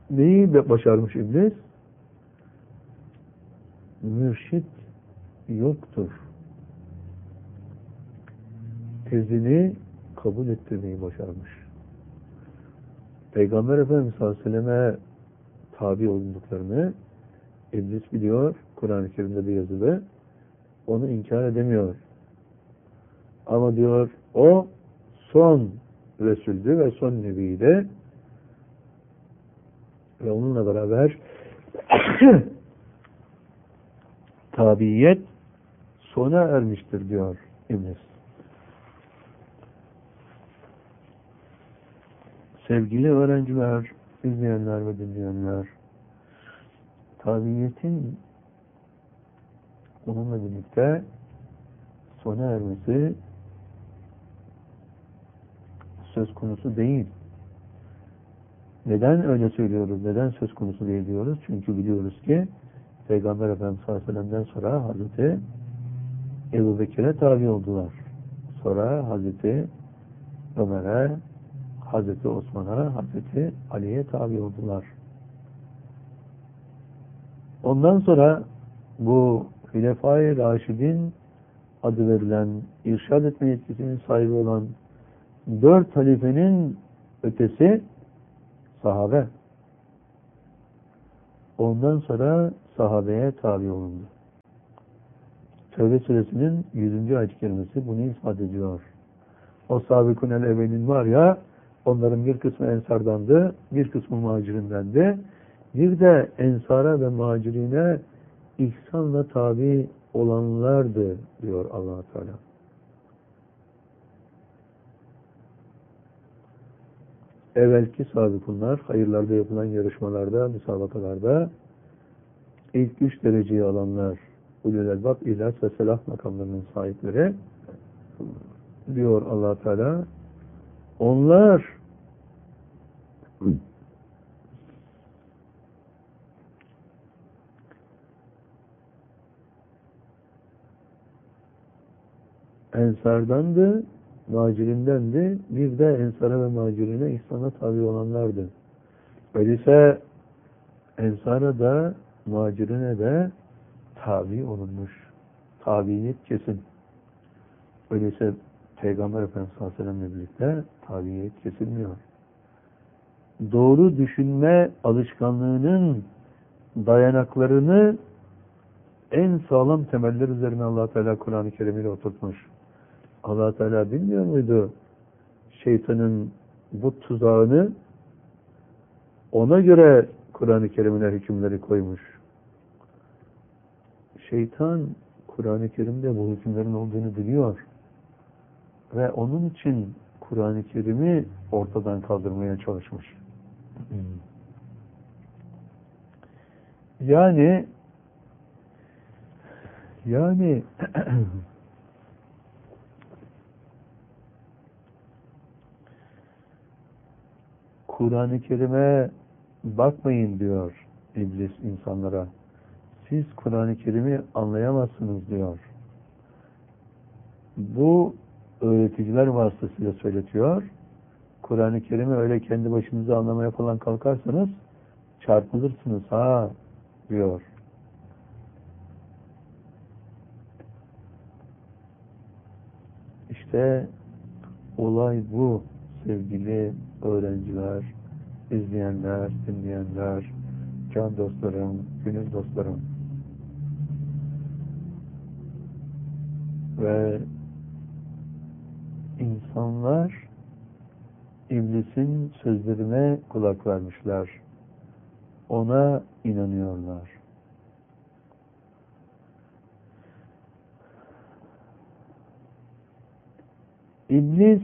neyi başarmış iblis? Mürşit yoktur tezini kabul ettirmeyi başarmış. Peygamber Efendimiz sallallahu aleyhi ve selleme tabi olduklarını iblis biliyor. Kur'an-ı Kerim'de bir yazılı. Onu inkar edemiyor. Ama diyor o son Resul'dü ve son Nebi'ydi. Ve onunla beraber tabiyet sona ermiştir diyor iblis. Sevgili öğrenciler, izleyenler ve dinleyenler, tabiyetin onunla birlikte sona ermesi söz konusu değil. Neden öyle söylüyoruz? Neden söz konusu değil diyoruz? Çünkü biliyoruz ki Peygamber Efendimiz sallallahu aleyhi ve sellem'den sonra Hazreti Ebu Bekir'e tabi oldular. Sonra Hazreti Ömer'e, Hazreti Osman'a, Hazreti Ali'ye tabi oldular. Ondan sonra bu Hilefai Raşidin adı verilen, irşad etme yetkisinin sahibi olan 4 halifenin ötesi sahabe. Ondan sonra sahabeye tabi olundu. Tevbe suresinin 100. ayet-i kerimesi bunu ifade ediyor. O sabikun-el evvelin var ya, onların bir kısmı ensardandı, bir kısmı muhacirindendi. Bir de ensara ve muhacirine ihsanla tabi olanlardı diyor Allah Teala. Evvelki sabikunlar hayırlarda yapılan yarışmalarda, müsabakalarda ilk 3 dereceyi alanlar, ulul elbab, ihlas ve selah makamlarının sahipleri diyor Allah Teala. Onlar ensardandı, muhacirindendi. Bir de ensara ve muhacirine ihsana tabi olanlardı. Öyleyse ensara da muhacirine de tabi olunmuş. Tabiyet kesin. Öyleyse Peygamber Efendimiz sallallahu aleyhi ve sellem'le birlikte tabiyet kesilmiyor. Doğru düşünme alışkanlığının dayanaklarını en sağlam temeller üzerine Allah Teala Kur'an-ı Kerim'iyle oturtmuş. Allah Teala bilmiyor muydu şeytanın bu tuzağını? Ona göre Kur'an-ı Kerim'ine hükümleri koymuş. Şeytan Kur'an-ı Kerim'de bu hükümlerin olduğunu biliyor. Ve onun için Kur'an-ı Kerim'i ortadan kaldırmaya çalışmış. Yani Kur'an-ı Kerim'e bakmayın diyor iblis insanlara. Siz Kur'an-ı Kerim'i anlayamazsınız diyor. Bu öğreticiler vasıtasıyla söyletiyor. Kur'an-ı Kerim'i öyle kendi başınıza anlamaya falan kalkarsanız çarpılırsınız ha diyor. İşte olay bu sevgili öğrenciler, izleyenler, dinleyenler, can dostlarım, gönül dostlarım. Ve insanlar iblisin sözlerine kulak vermişler. Ona inanıyorlar. İblis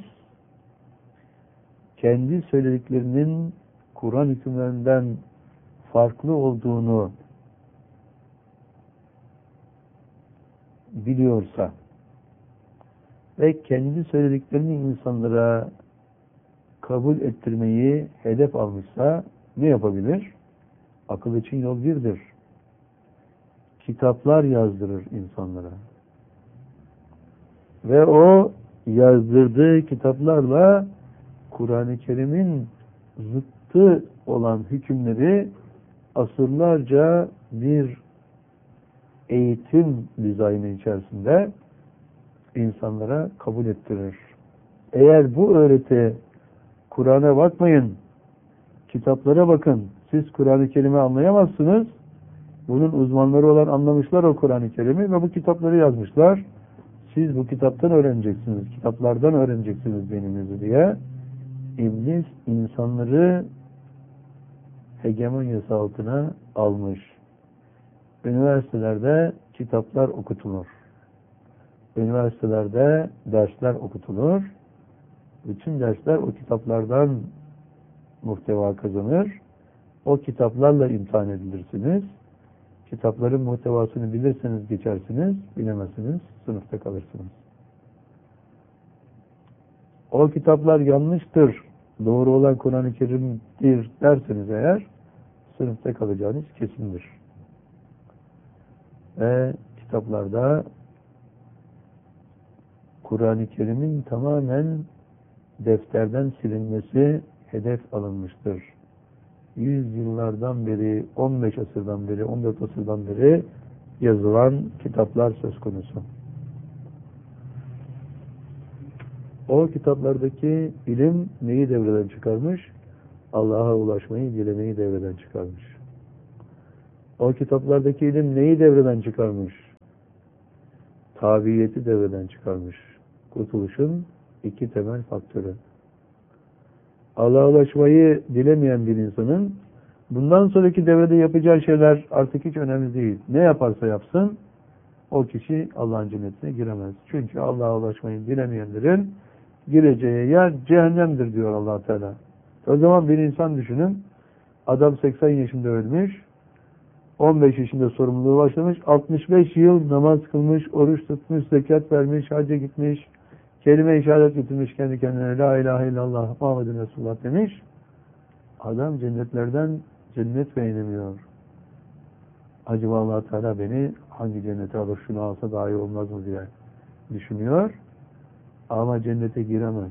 kendi söylediklerinin Kur'an hükümlerinden farklı olduğunu biliyorsa ve kendi söylediklerini insanlara kabul ettirmeyi hedef almışsa ne yapabilir? Akıl için yol birdir. Kitaplar yazdırır insanlara. Ve o yazdırdığı kitaplarla Kur'an-ı Kerim'in zıttı olan hükümleri asırlarca bir eğitim dizaynı içerisinde insanlara kabul ettirir. Eğer bu öğreti Kur'an'a bakmayın, kitaplara bakın, siz Kur'an-ı Kerim'i anlayamazsınız. Bunun uzmanları olan anlamışlar o Kur'an-ı Kerim'i ve bu kitapları yazmışlar. Siz bu kitaptan öğreneceksiniz, kitaplardan öğreneceksiniz dininizi diye İblis insanları hegemonyası altına almış. Üniversitelerde kitaplar okutulur. Üniversitelerde dersler okutulur. Bütün dersler o kitaplardan muhteva kazanır. O kitaplarla imtihan edilirsiniz. Kitapların muhtevasını bilirseniz geçersiniz, bilemezsiniz, sınıfta kalırsınız. O kitaplar yanlıştır, doğru olan Kur'an-ı Kerim'dir derseniz eğer, sınıfta kalacağınız kesindir. Ve kitaplarda Kur'an-ı Kerim'in tamamen defterden silinmesi hedef alınmıştır. 100 yıllardan beri, 15 asırdan beri, 14 asırdan beri yazılan kitaplar söz konusu. O kitaplardaki ilim neyi devreden çıkarmış? Allah'a ulaşmayı, dilemeyi devreden çıkarmış. O kitaplardaki ilim neyi devreden çıkarmış? Tabiyeti devreden çıkarmış. Kurtuluşun iki temel faktörü. Allah'a ulaşmayı dilemeyen bir insanın bundan sonraki devrede yapacağı şeyler artık hiç önemli değil. Ne yaparsa yapsın o kişi Allah'ın cennetine giremez. Çünkü Allah'a ulaşmayı dilemeyenlerin gireceği yer cehennemdir diyor Allah Teala. O zaman bir insan düşünün. Adam 80 yaşında ölmüş. 15 yaşında sorumluluğu başlamış. 65 yıl namaz kılmış, oruç tutmuş, zekat vermiş, hacca gitmiş. Kelime-i şehadet getirmiş kendi kendine. La ilahe illallah Muhammedun Resulullah demiş. Adam cennetlerden cennet beğenemiyor. Acaba Allah Teala beni hangi cennete alır, şunu alsa daha iyi olmaz mı diye düşünüyor. Ama cennete giremez.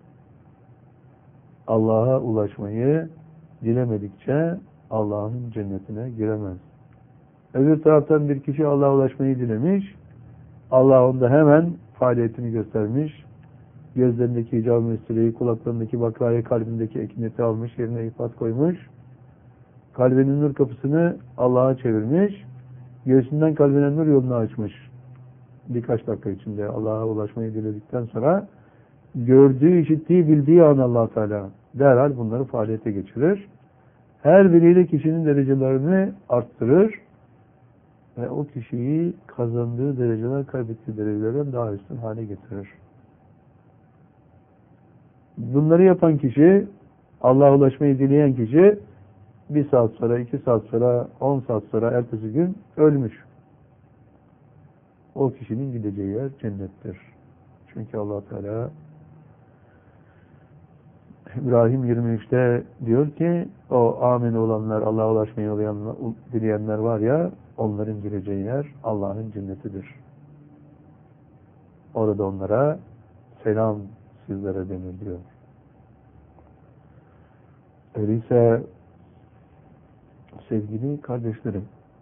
Allah'a ulaşmayı dilemedikçe Allah'ın cennetine giremez. Öbür taraftan bir kişi Allah'a ulaşmayı dilemiş. Allah onda hemen faaliyetini göstermiş. Gözlerindeki hicab-ı mesleği, kulaklarındaki bakrayı, kalbindeki ekineti almış, yerine ifat koymuş. Kalbinin nur kapısını Allah'a çevirmiş. Göğsünden kalbine nur yolunu açmış. Birkaç dakika içinde Allah'a ulaşmayı diledikten sonra gördüğü, işittiği, bildiği an Allah Teala derhal bunları faaliyete geçirir. Her biriyle kişinin derecelerini arttırır ve o kişiyi kazandığı dereceler, kaybettiği derecelerden daha üstün hale getirir. Bunları yapan kişi, Allah'a ulaşmayı dileyen kişi 1 saat sonra, 2 saat sonra, 10 saat sonra, ertesi gün ölmüş. O kişinin gideceği yer cennettir. Çünkü Allah Teala İbrahim 23'te diyor ki o amin olanlar, Allah'a ulaşmayı dileyenler var ya, onların gireceği yer Allah'ın cennetidir. Orada onlara selam sizlere denir diyor. Öyleyse sevgili kardeşlerim,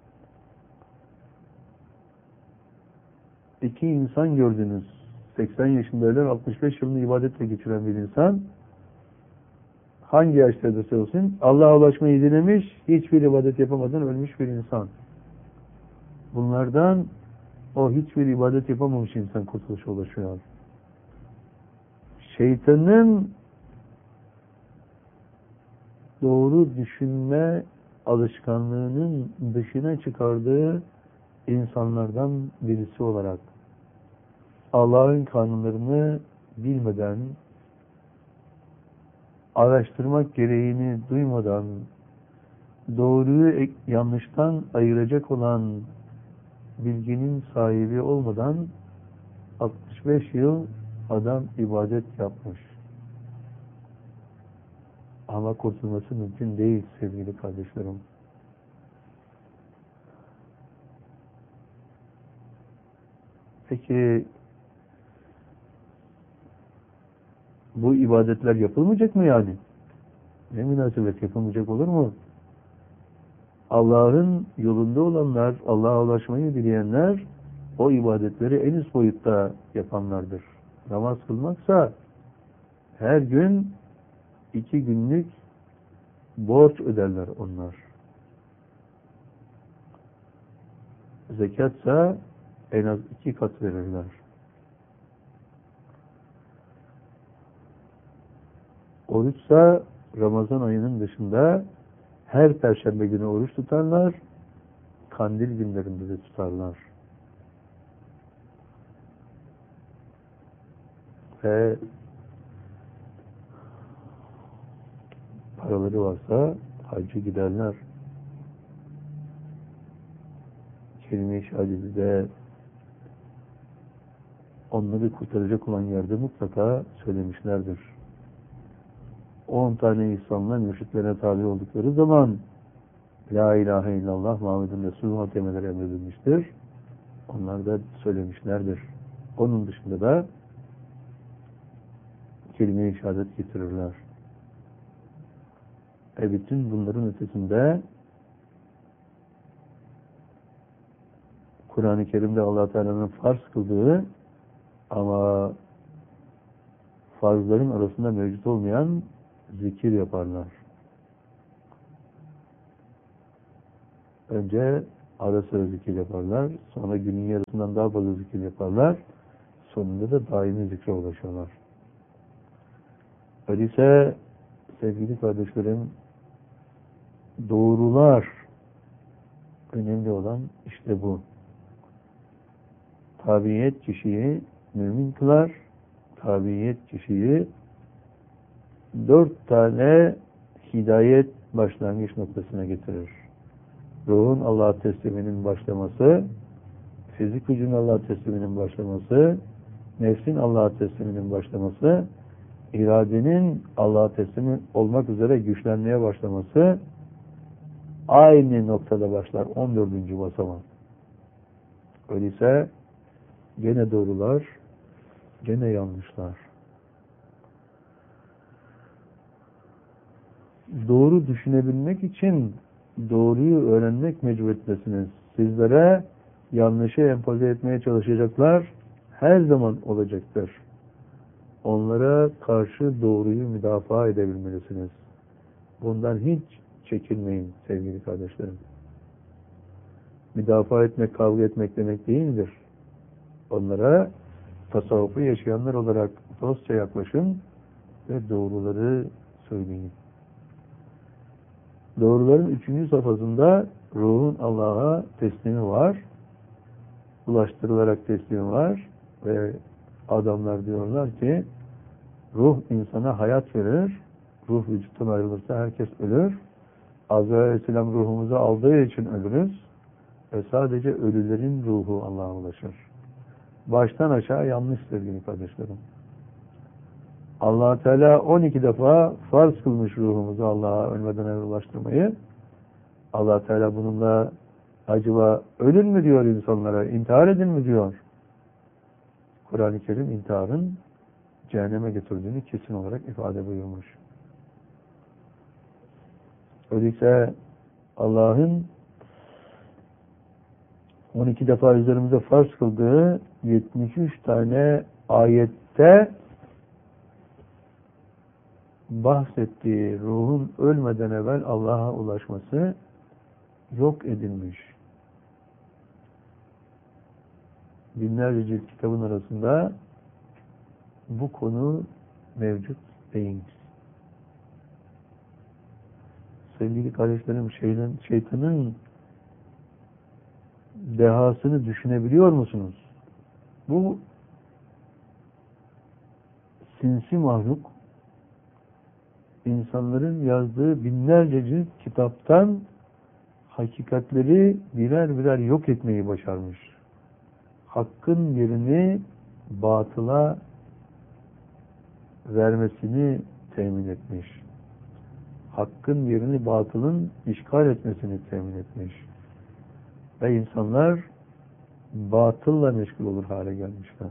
iki insan gördünüz. 80 yaşında ölen, 65 yılını ibadetle geçiren bir insan hangi yaşta olsun Allah'a ulaşmayı dilemiş, hiçbir ibadet yapamadan ölmüş bir insan. Bunlardan o hiçbir ibadet yapamamış insan kurtuluşa ulaşıyor. Şeytanın doğru düşünme alışkanlığının dışına çıkardığı insanlardan birisi olarak Allah'ın kanunlarını bilmeden, araştırmak gereğini duymadan, doğruyu yanlıştan ayıracak olan bilginin sahibi olmadan 65 yıl adam ibadet yapmış. Ama kurtulması mümkün değil sevgili kardeşlerim. Peki bu ibadetler yapılmayacak mı yani? Ne münasebet, yapılmayacak olur mu? Allah'ın yolunda olanlar, Allah'a ulaşmayı dileyenler o ibadetleri en üst boyutta yapanlardır. Namaz kılmaksa her gün 2 günlük borç öderler onlar. Zekatsa en az 2 kat verirler. Oruçsa Ramazan ayının dışında her perşembe günü oruç tutarlar, kandil günlerinde de tutarlar. Ve paraları varsa hacca giderler. Kelime-i şehadeti onları kurtaracak olan yerde mutlaka söylemişlerdir. 10 tane insanla mürşitlerine tabi oldukları zaman La ilahe illallah Muhammedun Resulullah demeleri emredilmiştir. Onlar da söylemişlerdir. Onun dışında da kelime-i şehadet getirirler. Bütün bunların ötesinde Kur'an-ı Kerim'de Allah Teala'nın farz kıldığı ama farzların arasında mevcut olmayan zikir yaparlar. Önce ara sıra zikir yaparlar. Sonra günün yarısından daha fazla zikir yaparlar. Sonunda da daimi zikre ulaşıyorlar. Öyleyse sevgili kardeşlerim, doğrular önemli olan işte bu. Tabiyet kişiyi mümin kılar. Tabiyet kişiyi 4 tane hidayet başlangıç noktasına getirir. Ruhun Allah'a tesliminin başlaması, fizik gücün Allah'a tesliminin başlaması, nefsin Allah'a tesliminin başlaması, iradenin Allah'a teslim olmak üzere güçlenmeye başlaması aynı noktada başlar. 14. basamak. Öyleyse gene doğrular, gene yanlışlar. Doğru düşünebilmek için doğruyu öğrenmek mecburiyetindesiniz. Sizlere yanlışı empoze etmeye çalışacaklar her zaman olacaktır. Onlara karşı doğruyu müdafaa edebilmelisiniz. Bundan hiç çekinmeyin sevgili kardeşlerim. Müdafaa etmek, kavga etmek demek değildir. Onlara tasavvufu yaşayanlar olarak dostça yaklaşın ve doğruları söyleyin. Doğruların 3. safhasında ruhun Allah'a teslimi var. Ulaştırılarak teslimi var. Ve adamlar diyorlar ki ruh insana hayat verir. Ruh vücuttan ayrılırsa herkes ölür. Azrail Aleyhisselam ruhumuzu aldığı için ölürüz. Ve sadece ölülerin ruhu Allah'a ulaşır. Baştan aşağı yanlış sevgili kardeşlerim. Allah Teala 12 defa farz kılmış ruhumuzu Allah'a ölmeden evvel ulaştırmayı. Allah Teala bununla acaba ölün mü diyor insanlara, intihar edin mi diyor. Kur'an-ı Kerim intiharın cehenneme götürdüğünü kesin olarak ifade buyurmuş. Öyleyse Allah'ın 12 defa üzerimize farz kıldığı 73 tane ayette bahsettiği ruhun ölmeden evvel Allah'a ulaşması yok edilmiş. Binlerce cilt kitabın arasında bu konu mevcut değil. Sevgili kardeşlerim, şeytanın dehasını düşünebiliyor musunuz? Bu sinsi mahluk insanların yazdığı binlerce cilt kitaptan hakikatleri birer birer yok etmeyi başarmış. Hakkın yerini batıla vermesini temin etmiş. Hakkın yerini batılın işgal etmesini temin etmiş. Ve insanlar batılla meşgul olur hale gelmişler.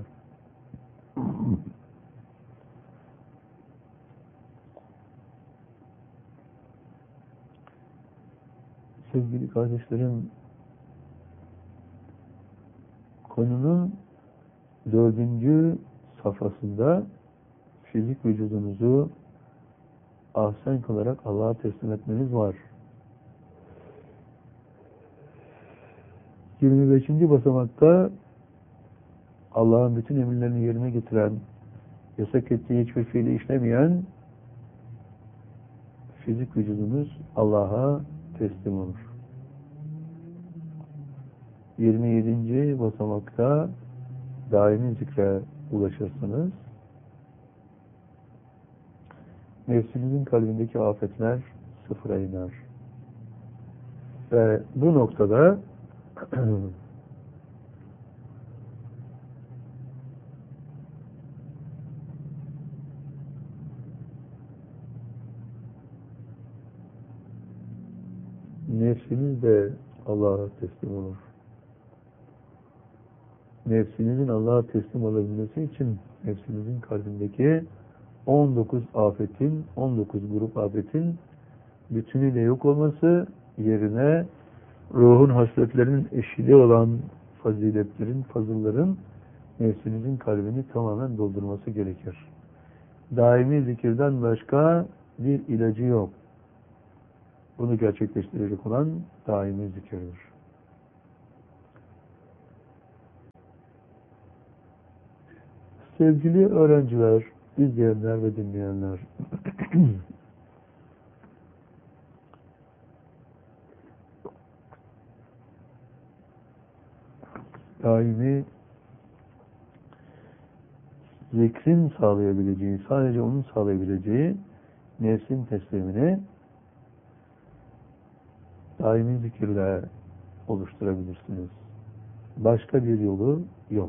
Sevgili kardeşlerim, konunun 4. safhasında fizik vücudunuzu ahsen kılarak Allah'a teslim etmeniz var. 25. basamakta Allah'ın bütün emirlerini yerine getiren, yasak ettiği hiçbir fiili işlemeyen fizik vücudunuz Allah'a teslim olur. 27. basamakta daimi zikre ulaşırsınız. Nefsinizin kalbindeki afetler sıfıra iner. Ve bu noktada nefsiniz de Allah'a teslim olur. Nefsinizin Allah'a teslim olabilmesi için nefsinizin kalbindeki 19 afetin, 19 grup afetin bütünüyle yok olması yerine ruhun hasletlerinin eşili olan faziletlerin, fazılların nefsinizin kalbini tamamen doldurması gerekir. Daimi zikirden başka bir ilacı yok. Bunu gerçekleştirecek olan daimi zikirdir. Sevgili öğrenciler, izleyenler ve dinleyenler, daimi zikrin sağlayabileceği, sadece onun sağlayabileceği nefsin teslimini daimi zikirle oluşturabilirsiniz. Başka bir yolu yok.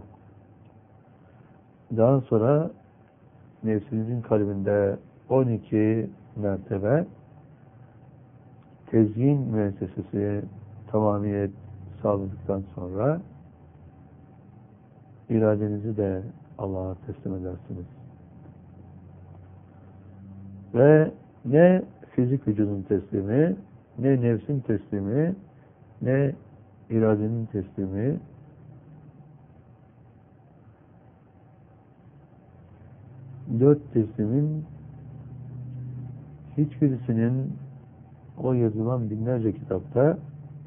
Daha sonra nefsinizin kalbinde 12 mertebe tezyin müessesesi tamamiyet sağladıktan sonra iradenizi de Allah'a teslim edersiniz. Ve ne fizik vücudun teslimi, ne nefsin teslimi, ne iradenin teslimi, dört teslimin hiçbirisinin o yazılan binlerce kitapta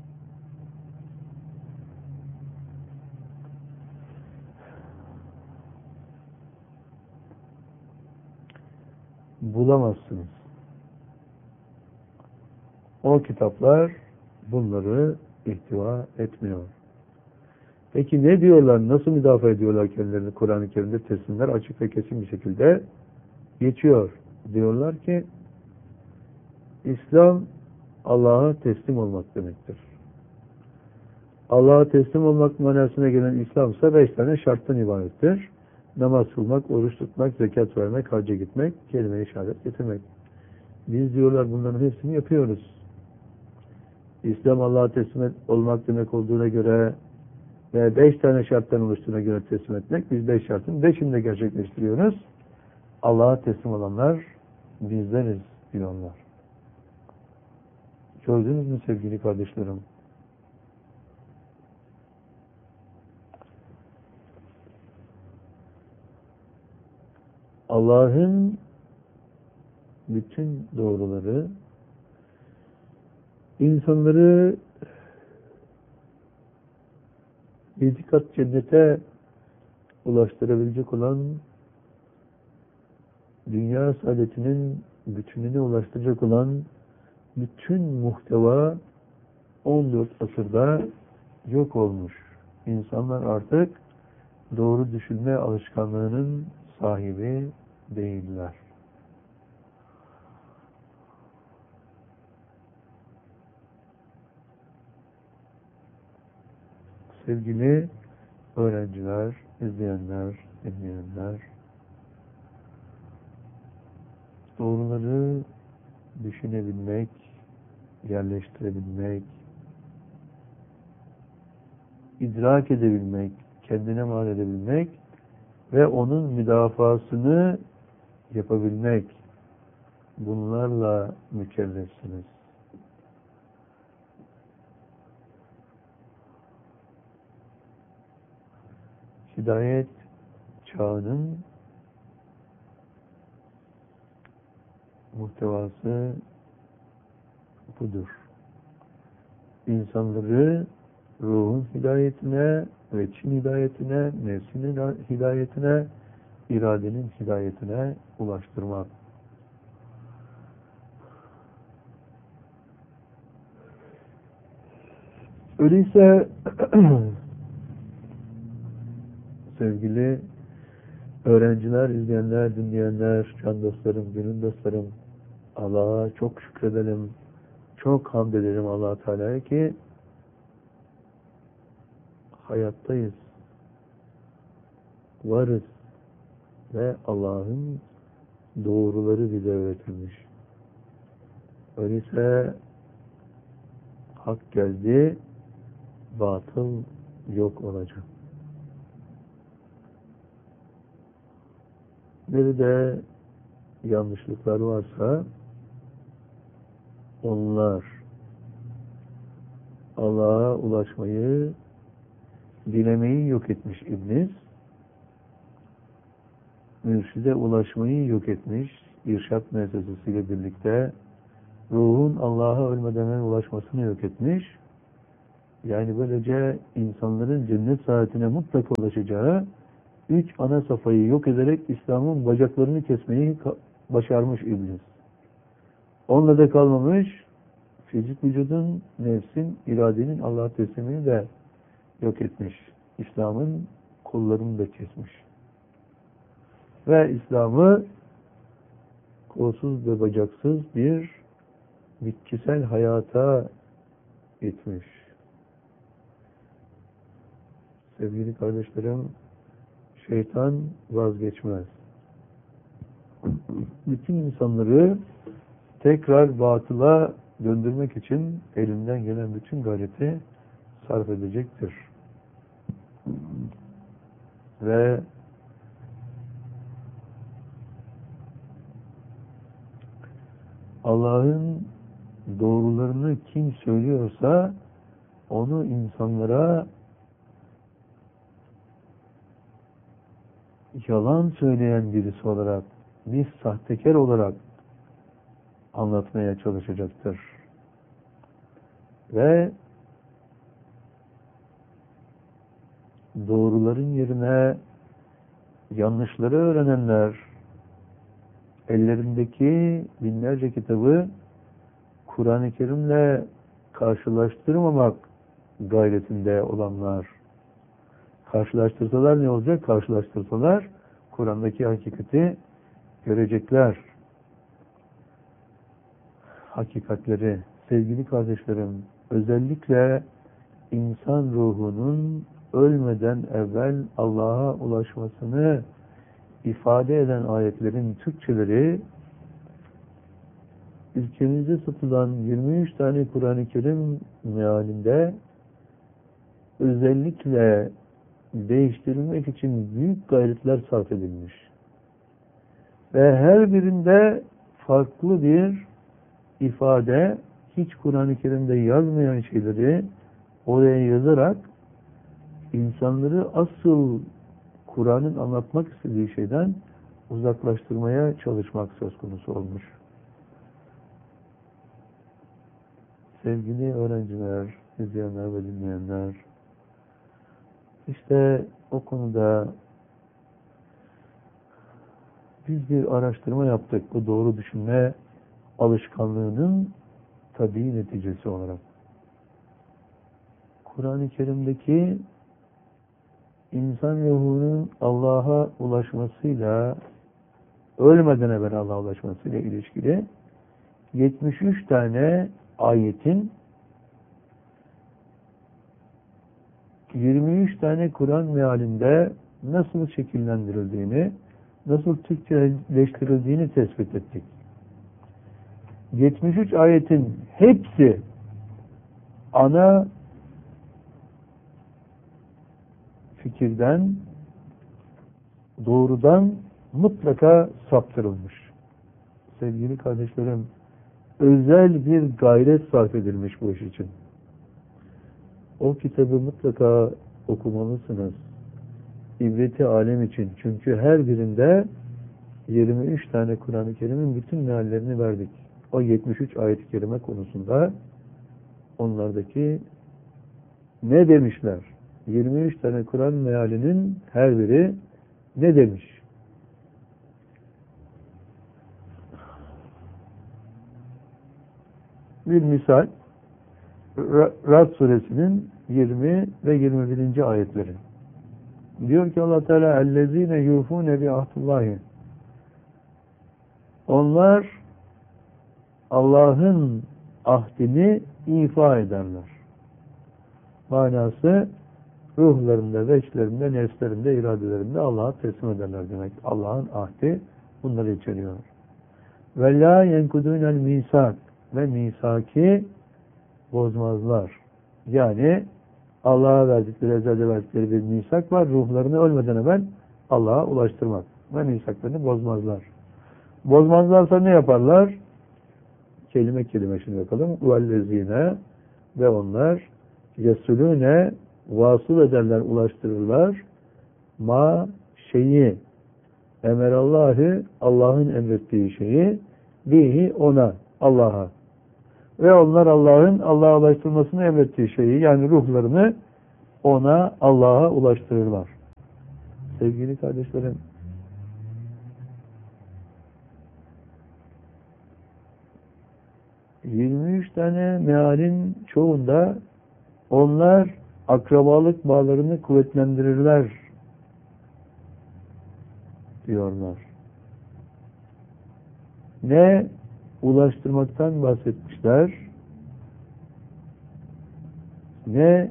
bulamazsınız. O kitaplar bunları ihtiva etmiyor. Peki ne diyorlar? Nasıl müdafaa ediyorlar kendilerini? Kur'an-ı Kerim'de teslimler açık ve kesin bir şekilde geçiyor. Diyorlar ki İslam Allah'a teslim olmak demektir. Allah'a teslim olmak manasına gelen İslam ise 5 tane şarttan ibarettir. Namaz kılmak, oruç tutmak, zekat vermek, hacca gitmek, kelime-i şehadet getirmek. Biz diyorlar bunların hepsini yapıyoruz. İslam Allah'a teslim olmak demek olduğuna göre ve 5 tane şarttan oluştuğuna göre teslim etmek. Biz 5 şartın 5'ini de gerçekleştiriyoruz. Allah'a teslim olanlar bizleriz diyorlar. Gördünüz mü sevgili kardeşlerim? Allah'ın bütün doğruları insanları itikat cennete ulaştırabilecek olan dünya saadetinin bütününe ulaştıracak olan bütün muhteva 14 asırda yok olmuş. İnsanlar artık doğru düşünme alışkanlığının sahibi değiller. Sevgili öğrenciler, izleyenler, dinleyenler, doğruları düşünebilmek, yerleştirebilmek, idrak edebilmek, kendine mal edebilmek ve onun müdafasını yapabilmek, bunlarla mükellefsiniz. hidayet çağının muhtevası budur. İnsanları ruhun hidayetine, veçin hidayetine, nefsinin hidayetine, iradenin hidayetine ulaştırmak. Öyleyse sevgili öğrenciler, izleyenler, dinleyenler, can dostlarım, gönül dostlarım, Allah'a çok şükredelim, çok hamd edelim Allah-u Teala'ya ki hayattayız, varız ve Allah'ın doğruları bize öğretilmiş. Öyleyse hak geldi, batıl yok olacak. Nerede yanlışlıklar varsa onlar Allah'a ulaşmayı, dilemeyi yok etmiş iblis, mürşide ulaşmayı yok etmiş, irşat müessesesiyle birlikte ruhun Allah'a ölmeden ulaşmasını yok etmiş. Yani böylece insanların cennet saadetine mutlaka ulaşacağı 3 ana safhayı yok ederek İslam'ın bacaklarını kesmeyi başarmış iblis. Onunla da kalmamış, fizik vücudun, nefsin, iradenin Allah'a teslimini de yok etmiş. İslam'ın kollarını da kesmiş. Ve İslam'ı kolsuz ve bacaksız bir bitkisel hayata etmiş. Sevgili kardeşlerim, şeytan vazgeçmez. Bütün insanları tekrar batıla döndürmek için elinden gelen bütün gayreti sarf edecektir. Ve Allah'ın doğrularını kim söylüyorsa onu insanlara yalan söyleyen birisi olarak, bir sahtekar olarak anlatmaya çalışacaktır. Ve doğruların yerine yanlışları öğrenenler, ellerindeki binlerce kitabı Kur'an-ı Kerim'le karşılaştırmamak gayretinde olanlar, karşılaştırsalar ne olacak? Karşılaştırsalar Kur'an'daki hakikati görecekler. Hakikatleri, sevgili kardeşlerim, özellikle insan ruhunun ölmeden evvel Allah'a ulaşmasını ifade eden ayetlerin Türkçeleri, ülkemizde satılan 23 tane Kur'an-ı Kerim mealinde özellikle değiştirilmek için büyük gayretler sarf edilmiş. Ve her birinde farklı bir ifade, hiç Kur'an-ı Kerim'de yazmayan şeyleri oraya yazarak insanları asıl Kur'an'ın anlatmak istediği şeyden uzaklaştırmaya çalışmak söz konusu olmuş. Sevgili öğrenciler, izleyenler ve dinleyenler, işte o konuda biz bir araştırma yaptık bu doğru düşünme alışkanlığının tabii neticesi olarak. Kur'an-ı Kerim'deki insan ruhunun Allah'a ulaşmasıyla, ölmeden evvel Allah'a ulaşmasıyla ilişkili 73 tane ayetin 23 tane Kur'an mealinde nasıl şekillendirildiğini, nasıl Türkçeleştirildiğini tespit ettik. 73 ayetin hepsi ana fikirden, doğrudan mutlaka saptırılmış. Sevgili kardeşlerim, özel bir gayret sarf edilmiş bu iş için. O kitabı mutlaka okumalısınız. İbreti alem için. Çünkü her birinde 23 tane Kur'an-ı Kerim'in bütün meallerini verdik. O 73 ayet-i kerime konusunda onlardaki ne demişler? 23 tane Kur'an mealinin her biri ne demiş? Bir misal, Ra'd suresinin 20 ve 21. ayetleri. Diyor ki Allah Teala "Ellezine yufune bi ahdillahi." Onlar Allah'ın ahdini ifa ederler. Manası ruhlarında, veçlerinde, nefslerinde, iradelerinde Allah'a teslim ederler demek. Allah'ın ahdi bunları içeriyor. Ve la yenkudunel misak, ve misaki bozmazlar. Yani Allah'a verdikleri, ezelde verdikleri bir misak var. Ruhlarını ölmeden evvel Allah'a ulaştırmak. Ve misaklarını bozmazlar. Bozmazlarsa ne yaparlar? Kelime kelime şimdi bakalım. Vellezine, ve onlar yesulüne vasıl ederler, ulaştırırlar. Ma şeyi emerallahı, Allah'ın emrettiği şeyi, bihi ona, Allah'a. Ve onlar Allah'a ulaştırmasını emrettiği şeyi, yani ruhlarını ona, Allah'a ulaştırırlar. Sevgili kardeşlerim, ...23 tane mealin çoğunda onlar akrabalık bağlarını kuvvetlendirirler diyorlar. Ne ulaştırmaktan bahsetmişler, ne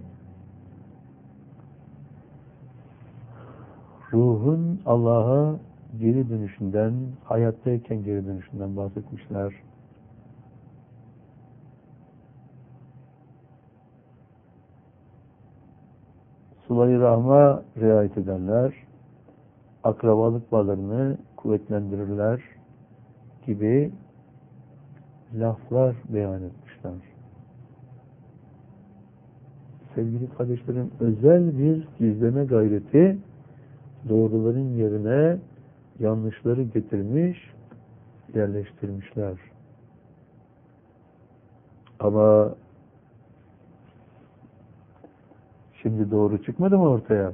ruhun Allah'a geri dönüşünden, hayattayken geri dönüşünden bahsetmişler. Sıla-i Rahm'a riayet ederler, akrabalık bağlarını kuvvetlendirirler gibi laflar beyan etmişler. Sevgili kardeşlerim, özel bir gizleme gayreti doğruların yerine yanlışları getirmiş, yerleştirmişler. Ama şimdi doğru çıkmadı mı ortaya?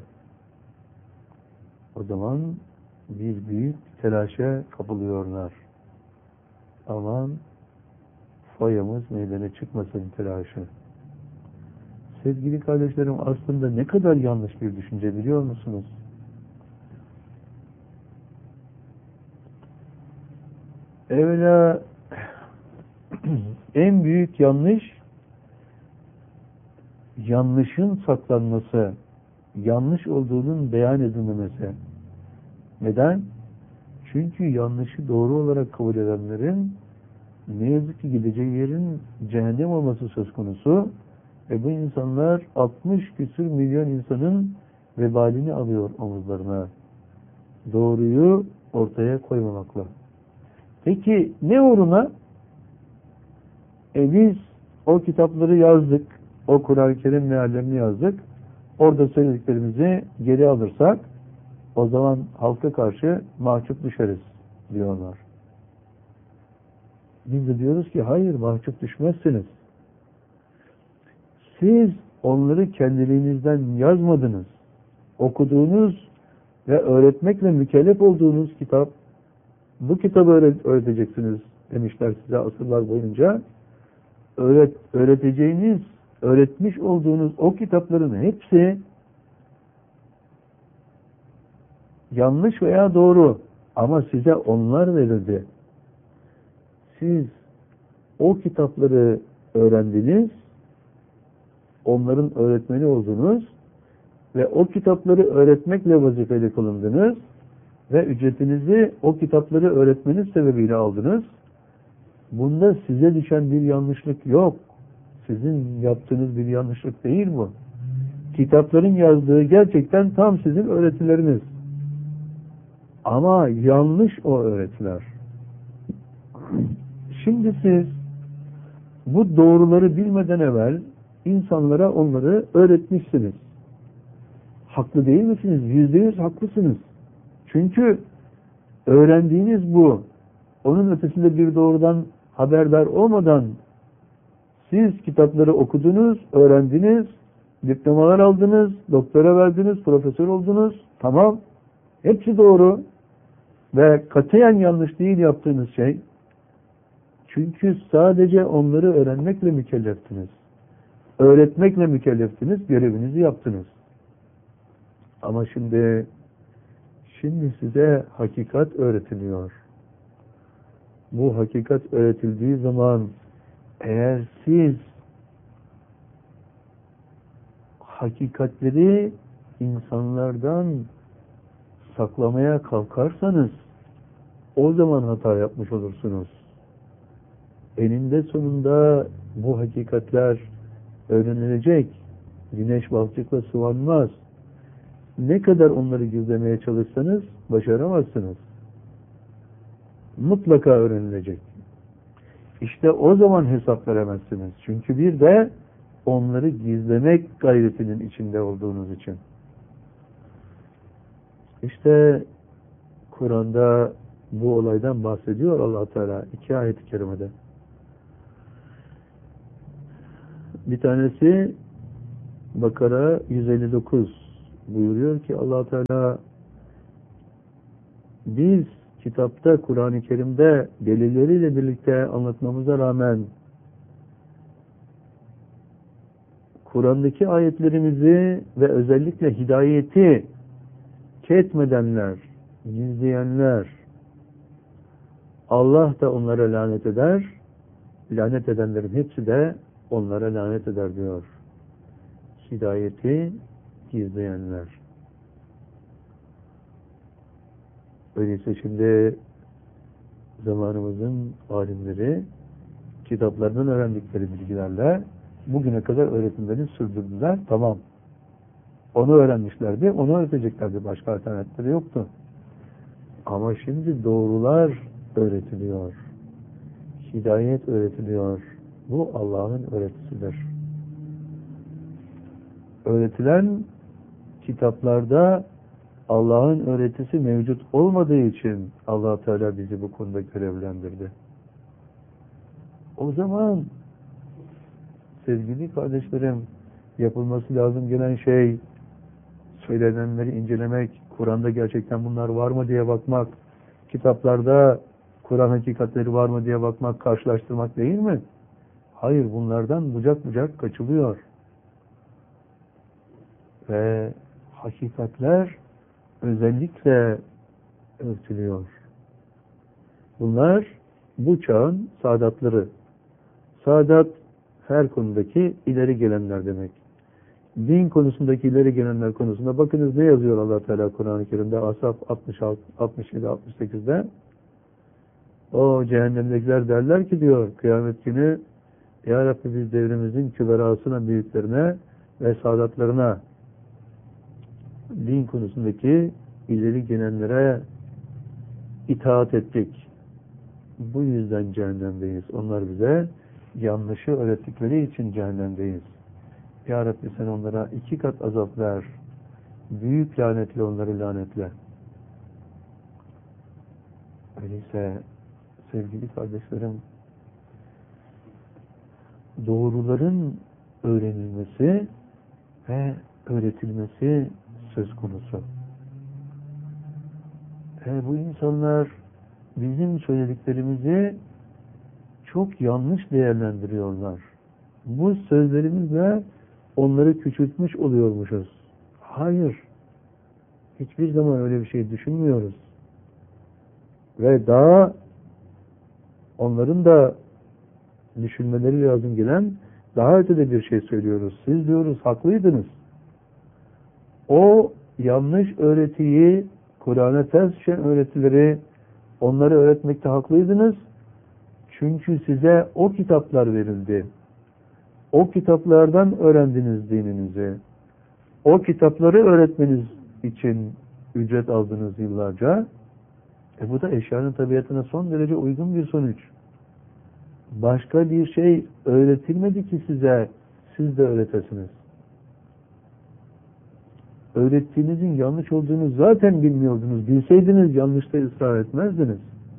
O zaman bir büyük telaşa kapılıyorlar. Aman foyamız meydana çıkmasın telaşı. Sevgili kardeşlerim, aslında ne kadar yanlış bir düşünce biliyor musunuz? Evvela en büyük yanlışın saklanması, yanlış olduğunun beyan edilmemesi. Neden? Çünkü yanlışı doğru olarak kabul edenlerin ne yazık ki gideceği yerin cehennem olması söz konusu ve bu insanlar 60 küsür milyon insanın vebalini alıyor omuzlarına. Doğruyu ortaya koymamakla. Peki ne uğruna? Biz o kitapları yazdık, o Kur'an-ı Kerim meallerini yazdık, orada söylediklerimizi geri alırsak o zaman halka karşı mahcup düşeriz diyorlar. Biz de diyoruz ki hayır, mahcup düşmezsiniz. Siz onları kendiliğinizden yazmadınız. Okuduğunuz ve öğretmekle mükellef olduğunuz kitap, bu kitabı öğreteceksiniz demişler size asırlar boyunca. Öğreteceğiniz, öğretmiş olduğunuz o kitapların hepsi yanlış veya doğru, ama size onlar verildi. Siz o kitapları öğrendiniz, onların öğretmeni oldunuz ve o kitapları öğretmekle vazifeli kılındınız ve ücretinizi o kitapları öğretmeniz sebebiyle aldınız. Bunda size düşen bir yanlışlık yok. Sizin yaptığınız bir yanlışlık değil bu. Kitapların yazdığı gerçekten tam sizin öğretileriniz. Ama yanlış o öğretiler. Şimdi siz bu doğruları bilmeden evvel insanlara onları öğretmişsiniz. haklı değil misiniz? %100 haklısınız. Çünkü öğrendiğiniz bu. Onun ötesinde bir doğrudan haberdar olmadan siz kitapları okudunuz, öğrendiniz, diplomalar aldınız, doktora verdiniz, profesör oldunuz. Tamam. Hepsi doğru. Ve katiyen yanlış değil yaptığınız şey. Çünkü sadece onları öğrenmekle mükelleftiniz. Öğretmekle mükelleftiniz, görevinizi yaptınız. Ama şimdi size hakikat öğretiliyor. Bu hakikat öğretildiği zaman eğer siz hakikatleri insanlardan saklamaya kalkarsanız o zaman hata yapmış olursunuz. Eninde sonunda bu hakikatler öğrenilecek. Güneş balçıkla sıvanmaz. Ne kadar onları gizlemeye çalışsanız başaramazsınız. Mutlaka öğrenilecek. İşte o zaman hesap veremezsiniz. Çünkü bir de onları gizlemek gayretinin içinde olduğunuz için. İşte Kur'an'da bu olaydan bahsediyor Allah Teala 2 ayet-i kerimede. Bir tanesi Bakara 159 buyuruyor ki Allah Teala biz kitapta Kur'an-ı Kerim'de delilleriyle birlikte anlatmamıza rağmen Kur'an'daki ayetlerimizi ve özellikle hidayeti ketmedenler, gizleyenler Allah da onlara lanet eder, lanet edenlerin hepsi de onlara lanet eder diyor. Hidayeti gizleyenler. Öyleyse şimdi zamanımızın alimleri kitaplarından öğrendikleri bilgilerle bugüne kadar öğretimlerini sürdürdüler. Tamam. Onu öğrenmişlerdi, onu öğreteceklerdi. Başka alternatifleri yoktu. Ama şimdi doğrular öğretiliyor. Hidayet öğretiliyor. Bu Allah'ın öğretisidir. Öğretilen kitaplarda Allah'ın öğretisi mevcut olmadığı için Allah Teala bizi bu konuda görevlendirdi. O zaman sevgili kardeşlerim, yapılması lazım gelen şey söylenenleri incelemek, Kur'an'da gerçekten bunlar var mı diye bakmak, kitaplarda Kur'an hakikatleri var mı diye bakmak, karşılaştırmak değil mi? Hayır, bunlardan bucak bucak kaçılıyor. Ve hakikatler özellikle örtülüyor. Bunlar bu çağın saadatları. Saadat her konudaki ileri gelenler demek. Din konusundaki ileri gelenler konusunda bakınız ne yazıyor Allah Teala Kur'an-ı Kerim'de Asaf 66, 67, 68'de. O cehennemdekiler derler ki diyor kıyamet günü Ya Rabbi biz devrimizin küberasına, büyüklerine ve saadatlarına din konusundaki ileri gelenlere itaat ettik. Bu yüzden cehennemdeyiz. Onlar bize yanlışı öğrettikleri için cehennemdeyiz. Ya Rabbi sen onlara 2 kat azap ver. Büyük lanetle onları lanetle. Öyleyse sevgili kardeşlerim, doğruların öğrenilmesi ve öğretilmesi söz konusu. Bu insanlar bizim söylediklerimizi çok yanlış değerlendiriyorlar. Bu sözlerimizle onları küçültmüş oluyormuşuz. Hayır. Hiçbir zaman öyle bir şey düşünmüyoruz. Ve daha onların da düşünmeleri lazım gelen daha ötede bir şey söylüyoruz. Siz diyoruz haklıydınız. O yanlış öğretiyi, Kur'an'a ters düşen öğretileri onları öğretmekte haklıydınız. Çünkü size o kitaplar verildi. O kitaplardan öğrendiniz dininizi. O kitapları öğretmeniz için ücret aldınız yıllarca. Bu da eşyanın tabiatına son derece uygun bir sonuç. Başka bir şey öğretilmedi ki size, siz de öğretesiniz. öğrettiğinizin yanlış olduğunu zaten bilmiyordunuz. Bilseydiniz yanlışta ısrar etmezdiniz.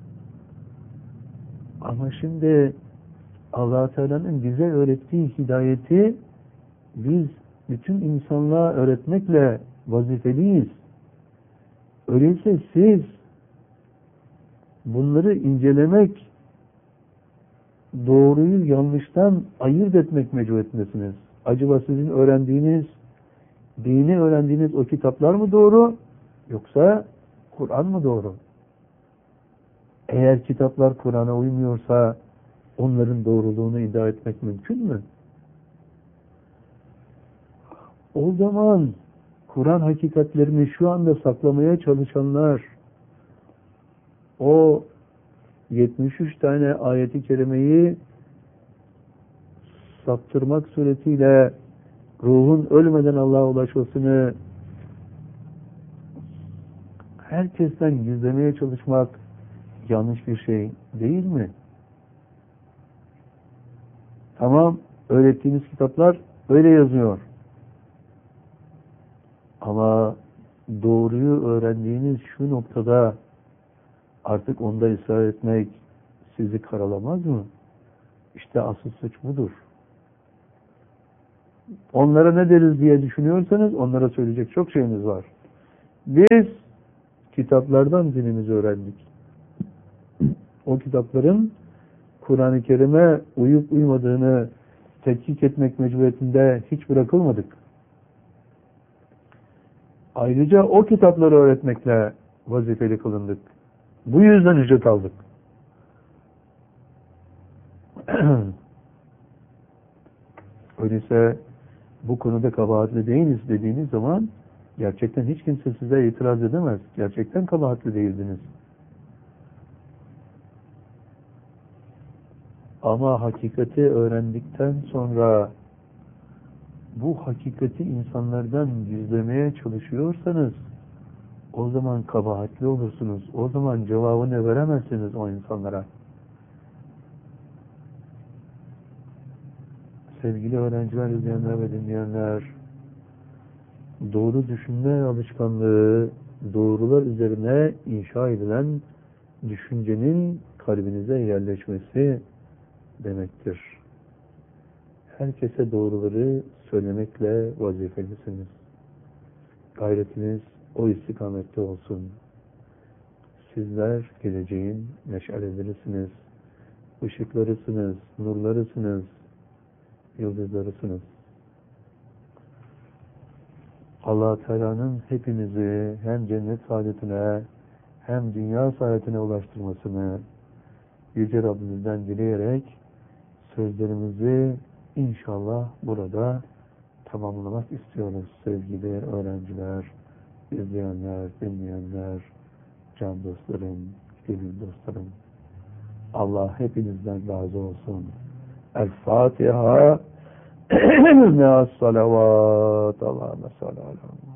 Ama şimdi Allah Teala'nın bize öğrettiği hidayeti biz bütün insanlığa öğretmekle vazifeliyiz. Öyleyse siz bunları incelemek, doğruyu yanlıştan ayırt etmek mecburiyetindesiniz. Acaba sizin öğrendiğiniz, dini öğrendiğiniz o kitaplar mı doğru, yoksa Kur'an mı doğru? Eğer kitaplar Kur'an'a uymuyorsa onların doğruluğunu iddia etmek mümkün mü? O zaman Kur'an hakikatlerini şu anda saklamaya çalışanlar, o 73 tane ayeti kerimeyi saptırmak suretiyle ruhun ölmeden Allah'a ulaşmasını herkesten gizlemeye çalışmak yanlış bir şey değil mi? Tamam, öğrettiğiniz kitaplar öyle yazıyor. Ama doğruyu öğrendiğiniz şu noktada artık onda ısrar etmek sizi karalamaz mı? İşte asıl suç budur. Onlara ne deriz diye düşünüyorsanız onlara söyleyecek çok şeyimiz var. Biz kitaplardan dinimizi öğrendik. O kitapların Kur'an-ı Kerim'e uyup uymadığını tetkik etmek mecburiyetinde hiç bırakılmadık. Ayrıca o kitapları öğretmekle vazifeli kılındık. Bu yüzden ücret aldık. Öyleyse bu konuda kabahatli değiliz dediğiniz zaman gerçekten hiç kimse size itiraz edemez. Gerçekten kabahatli değildiniz. Ama hakikati öğrendikten sonra bu hakikati insanlardan gizlemeye çalışıyorsanız o zaman kabahatli olursunuz. O zaman cevabını veremezsiniz o insanlara. Sevgili öğrenciler, izleyenler ve dinleyenler, doğru düşünme alışkanlığı, doğrular üzerine inşa edilen düşüncenin kalbinize yerleşmesi demektir. Herkese doğruları söylemekle vazifelisiniz. Gayretiniz o istikamette olsun. Sizler geleceğin meşalelerısınız, ışıklarısınız, nurlarısınız, yıldızlarısınız. Allah Teala'nın hepinizi hem cennet saadetine hem dünya saadetine ulaştırmasını Yüce Rabbimizden dileyerek sözlerimizi inşallah burada tamamlamak istiyoruz sevgili öğrenciler, izleyenler, dinleyenler, can dostlarım, gönül dostlarım. Allah hepinizden razı olsun. El-Fatiha. Me'as salavat. Allahümme salli ala